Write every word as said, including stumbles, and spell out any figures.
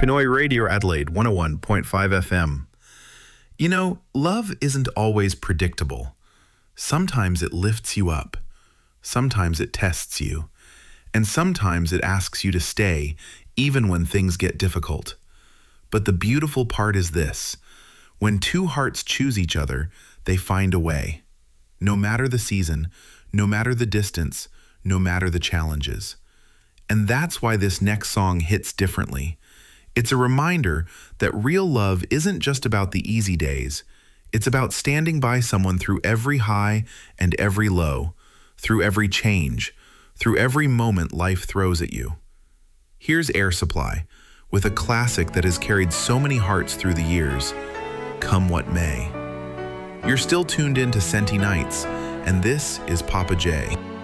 Pinoy Radio Adelaide one oh one point five F M. You know, love isn't always predictable. Sometimes it lifts you up. Sometimes it tests you. And sometimes it asks you to stay, even when things get difficult. But the beautiful part is this: when two hearts choose each other, they find a way. No matter the season, no matter the distance, no matter the challenges. And that's why this next song hits differently. It's a reminder that real love isn't just about the easy days. It's about standing by someone through every high and every low, through every change, through every moment life throws at you. Here's Air Supply, with a classic that has carried so many hearts through the years, Come What May. You're still tuned in to Senti Nights, and this is Papa J.